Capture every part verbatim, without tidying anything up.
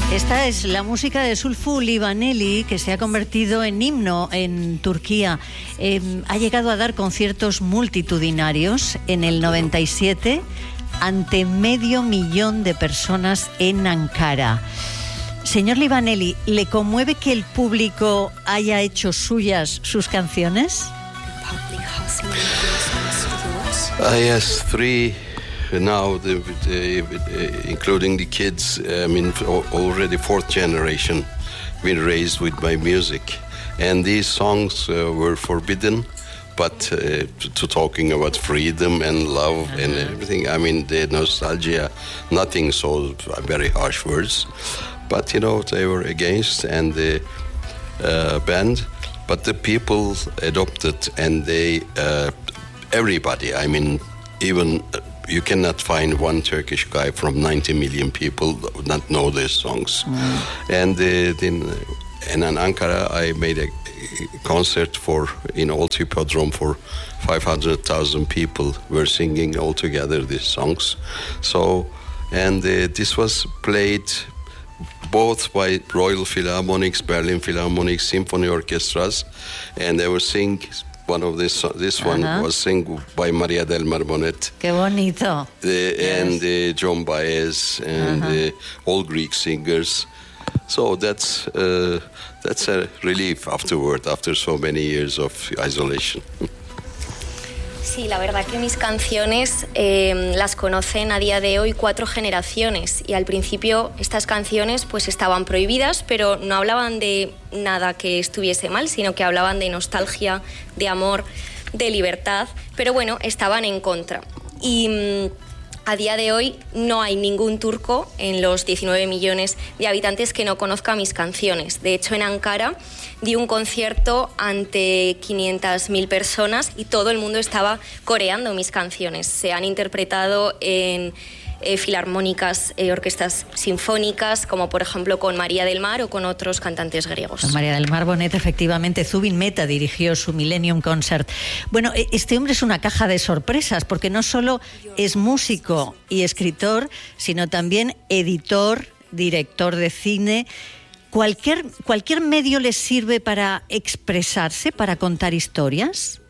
Esta es la música de Sulfu Livaneli, que se ha convertido en himno en Turquía. Eh, ha llegado a dar conciertos multitudinarios en el noventa y siete ante medio millón de personas en Ankara. Señor Livaneli, ¿le conmueve que el público haya hecho suyas sus canciones? Uh, yes, three now, the, the, uh, including the kids. I mean, already fourth generation been raised with my music, and these songs uh, were forbidden. But uh, to, to talking about freedom and love uh-huh. and everything, I mean, the nostalgia, nothing so very harsh words. But, you know, they were against and the uh, banned. But the people adopted and they, uh, everybody, I mean, even you cannot find one Turkish guy from ninety million people who not know these songs. Mm. And uh, then and in Ankara, I made a concert for in Old Hippodrome for five hundred thousand people were singing all together these songs. So, and uh, this was played both by Royal Philharmonics, Berlin Philharmonic, symphony orchestras, and they were singing. One of this this one uh-huh. was sung by Maria del Mar Bonet. Qué bonito. The, yes. And uh, John Baez and uh-huh. uh, all Greek singers. So that's uh, that's a relief afterward, after so many years of isolation. Sí, la verdad que mis canciones eh, las conocen a día de hoy cuatro generaciones y al principio estas canciones pues estaban prohibidas, pero no hablaban de nada que estuviese mal, sino que hablaban de nostalgia, de amor, de libertad, pero bueno, estaban en contra. Y mmm, a día de hoy no hay ningún turco en los diecinueve millones de habitantes que no conozca mis canciones. De hecho, en Ankara di un concierto ante quinientas mil personas y todo el mundo estaba coreando mis canciones. Se han interpretado en eh, filarmónicas, eh, orquestas sinfónicas, como por ejemplo con María del Mar o con otros cantantes griegos. Con María del Mar Bonet, efectivamente. Zubin Mehta dirigió su Millennium Concert. Bueno, este hombre es una caja de sorpresas, porque no solo es músico y escritor, sino también editor, director de cine. ¿Cualquier, cualquier medio les sirve para expresarse, para contar historias?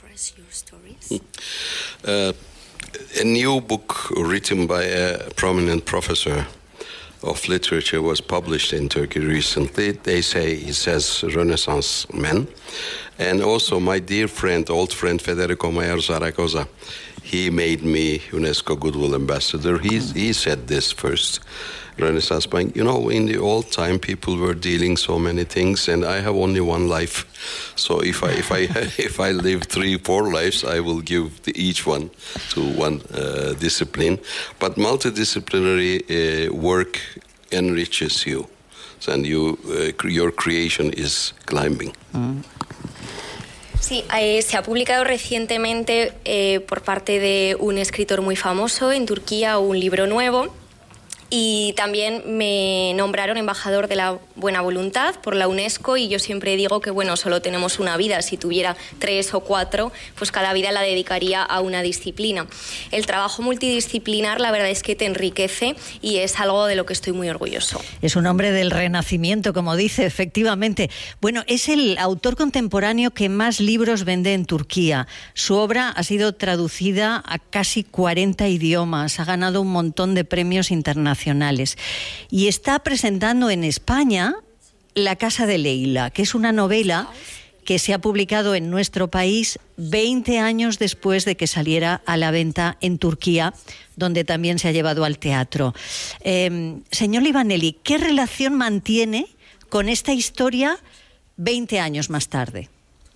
Uh, a new book written by a prominent professor of literature was published in Turkey recently. They say he says Renaissance man. And also my dear friend, old friend Federico Mayer Zaragoza, he made me UNESCO Goodwill Ambassador. He, he said this first. Renaissance man. You know, in the old time, people were dealing so many things, and I have only one life. So if I if I if I live three, four lives, I will give the, each one to one uh, discipline. But multidisciplinary uh, work enriches you, and you uh, your creation is climbing. Mm. Sí, eh, se ha publicado recientemente eh, por parte de un escritor muy famoso en Turquía un libro nuevo. Y también me nombraron embajador de la buena voluntad por la UNESCO y yo siempre digo que, bueno, solo tenemos una vida. Si tuviera tres o cuatro, pues cada vida la dedicaría a una disciplina. El trabajo multidisciplinar, la verdad es que te enriquece y es algo de lo que estoy muy orgulloso. Es un hombre del Renacimiento, como dice, efectivamente. Bueno, es el autor contemporáneo que más libros vende en Turquía. Su obra ha sido traducida a casi cuarenta idiomas, ha ganado un montón de premios internacionales. Y está presentando en España La Casa de Leila, que es una novela que se ha publicado en nuestro país veinte años después de que saliera a la venta en Turquía, donde también se ha llevado al teatro. Eh, señor Livaneli, ¿qué relación mantiene con esta historia veinte años más tarde?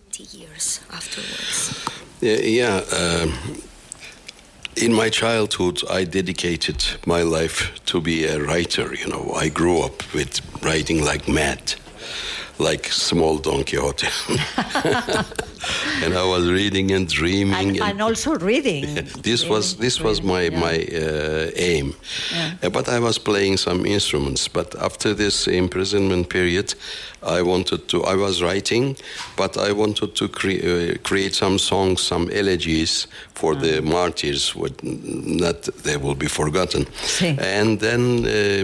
Yeah, yeah uh... In my childhood, I dedicated my life to be a writer. You know, I grew up with writing like mad, like small Don Quixote. And I was reading and dreaming, and, and, and also reading. Yeah, this was this was my yeah. my uh, aim. Yeah. Uh, but I was playing some instruments. But after this imprisonment period, I wanted to. I was writing, but I wanted to cre- uh, create some songs, some elegies for oh. the martyrs, what not they will be forgotten. Sí. And then uh, it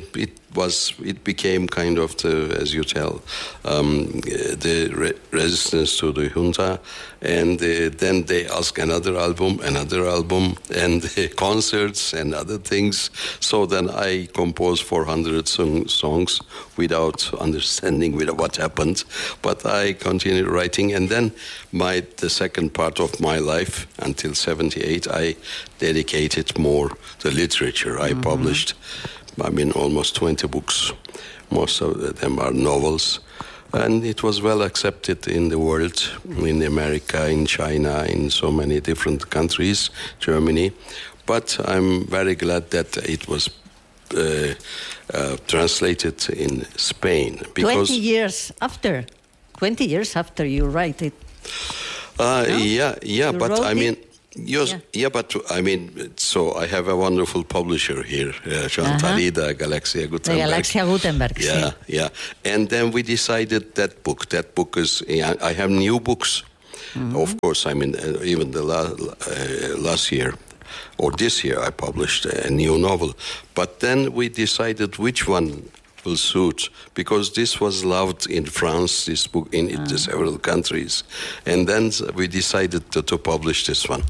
was it became kind of the, as you tell, um, the re- resistance to the junta, and uh, then they ask another album, another album, and uh, concerts and other things. So then I composed four hundred song- songs without understanding with what happened, but I continued writing, and then my the second part of my life until seventy-eight, I dedicated more to literature. I mm-hmm. published, I mean, almost twenty books. Most of them are novels. And it was well accepted in the world, in America, in China, in so many different countries, Germany. But I'm very glad that it was uh, uh, translated in Spain. Because twenty years after, twenty years after you write it. Uh, no? Yeah, yeah, you but I mean... It? Yes, yeah. yeah, but I mean, so I have a wonderful publisher here, uh, Chantalida, uh-huh. Galaxia Gutenberg. The Galaxia Gutenberg, yeah, sí. yeah. And then we decided that book. That book is. I have new books, mm-hmm. of course. I mean, uh, even the la- uh, last year or this year, I published a new novel. But then we decided which one will suit, because this was loved in France, this book in, in uh-huh. several countries, and then we decided to, to publish this one.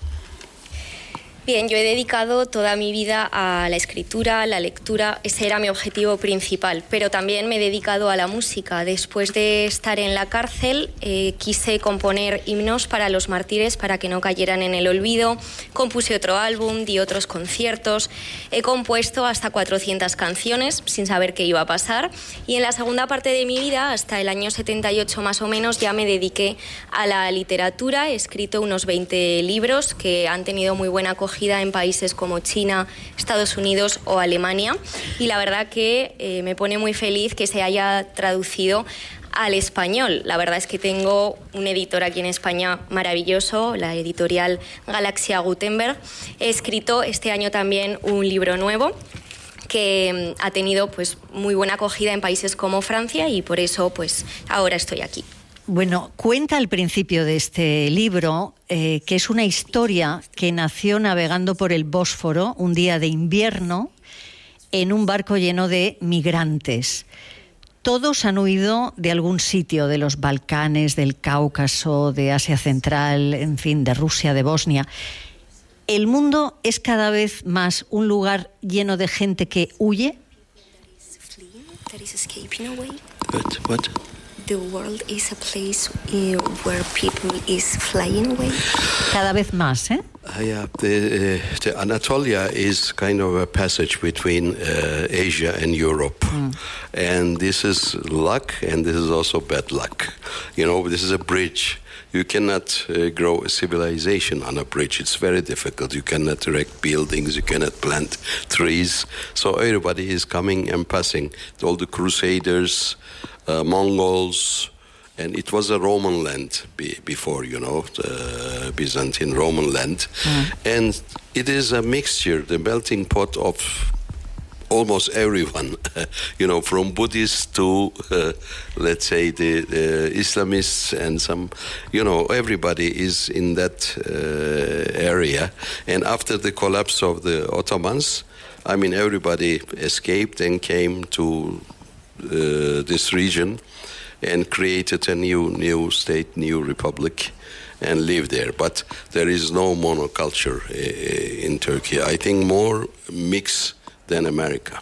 Bien, yo he dedicado toda mi vida a la escritura, a la lectura, ese era mi objetivo principal, pero también me he dedicado a la música. Después de estar en la cárcel, eh, quise componer himnos para los mártires para que no cayeran en el olvido, compuse otro álbum, di otros conciertos, he compuesto hasta cuatrocientas canciones sin saber qué iba a pasar, y en la segunda parte de mi vida, hasta el año setenta y ocho más o menos, ya me dediqué a la literatura, he escrito unos veinte libros que han tenido muy buena acogida en países como China, Estados Unidos o Alemania, y la verdad que eh, me pone muy feliz que se haya traducido al español. La verdad es que tengo un editor aquí en España maravilloso, la editorial Galaxia Gutenberg. He escrito este año también un libro nuevo que ha tenido pues muy buena acogida en países como Francia, y por eso pues ahora estoy aquí. Bueno, cuenta al principio de este libro eh, que es una historia que nació navegando por el Bósforo un día de invierno en un barco lleno de migrantes. Todos han huido de algún sitio, de los Balcanes, del Cáucaso, de Asia Central, en fin, de Rusia, de Bosnia. ¿El mundo es cada vez más un lugar lleno de gente que huye? But what? The world is a place where people is flying away. Cada vez más, ¿eh? Uh, yeah, the, uh, the Anatolia is kind of a passage between uh, Asia and Europe. Mm. And this is luck, and this is also bad luck. You know, this is a bridge. You cannot uh, grow a civilization on a bridge. It's very difficult. You cannot erect buildings. You cannot plant trees. So everybody is coming and passing. All the Crusaders, uh, Mongols, and it was a Roman land be, before, you know, the Byzantine Roman land. Mm. And it is a mixture, the melting pot of almost everyone, you know, from Buddhists to, uh, let's say, the, the Islamists and some, you know, everybody is in that uh, area. And after the collapse of the Ottomans, I mean, everybody escaped and came to uh, this region and created a new new state, new republic, and live there. But there is no monoculture uh, in Turkey. I think more mix than America.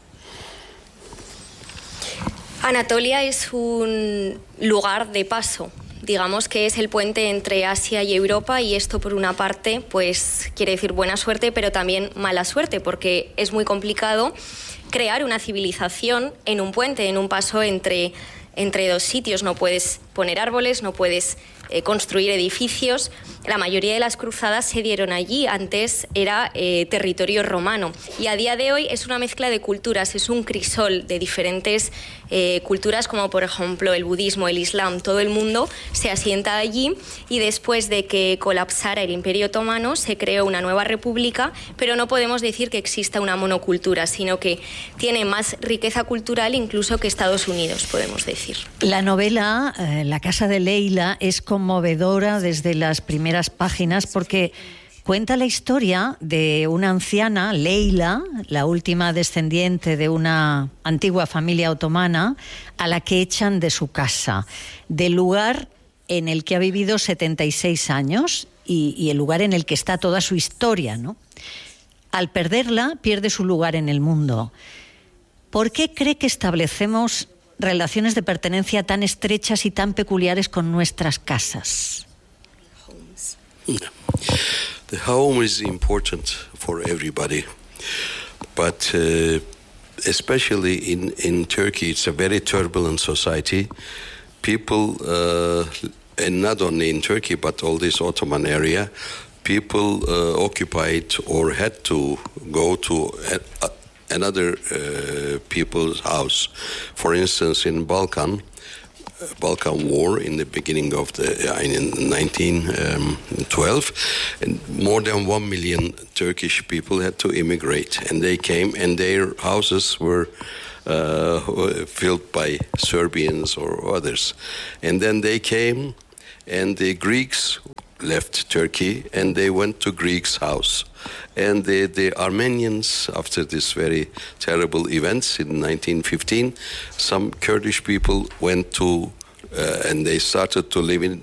Anatolia es un lugar de paso. Digamos que es el puente entre Asia y Europa, y esto por una parte pues quiere decir buena suerte, pero también mala suerte, porque es muy complicado crear una civilización en un puente, en un paso entre, entre dos sitios. No puedes poner árboles, no puedes eh, construir edificios. La mayoría de las cruzadas se dieron allí. Antes era eh, territorio romano, y a día de hoy es una mezcla de culturas, es un crisol de diferentes eh, culturas, como por ejemplo el budismo, el islam. Todo el mundo se asienta allí, y después de que colapsara el Imperio Otomano se creó una nueva república, pero no podemos decir que exista una monocultura, sino que tiene más riqueza cultural incluso que Estados Unidos, podemos decir. La novela eh, La casa de Leila es conmovedora desde las primeras páginas, porque cuenta la historia de una anciana, Leila, la última descendiente de una antigua familia otomana, a la que echan de su casa, del lugar en el que ha vivido setenta y seis años y, y el lugar en el que está toda su historia, ¿no? Al perderla, pierde su lugar en el mundo. ¿Por qué cree que establecemos relaciones de pertenencia tan estrechas y tan peculiares con nuestras casas? The home is important for everybody, but uh, especially in, in Turkey, it's a very turbulent society. People, uh, and not only in Turkey, but all this Ottoman area, people uh, occupied or had to go to a, a, another uh, people's house. For instance, in Balkan, Balkan War in the beginning of the uh, in nineteen twelve, and more than one million Turkish people had to immigrate, and they came, and their houses were uh, filled by Serbians or others, and then they came, and the Greeks left Turkey, and they went to Greeks' house. And the, the Armenians, after this very terrible events in nineteen fifteen, some Kurdish people went to, uh, and they started to live in